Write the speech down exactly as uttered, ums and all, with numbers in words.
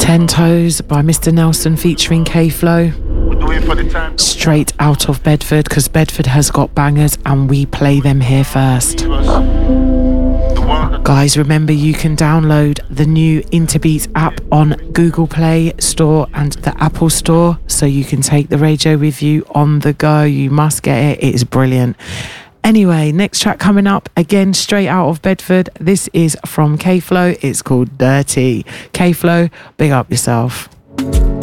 Ten Toes by Mister Nelson featuring K-Flow. Straight out of Bedford, because Bedford has got bangers and we play them here first. Guys, remember you can download the new Interbeats app on Google Play Store and the Apple Store, so you can take the radio review on the go. You must get it. It is brilliant. Anyway, next track coming up, again, straight out of Bedford. This is from K-Flow. It's called Dirty. K-Flow, big up yourself.